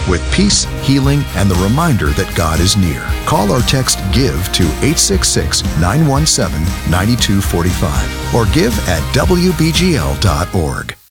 with peace, healing, and the reminder that God is near. Call or text GIVE to 866-917-9245 or give at wbgl.org.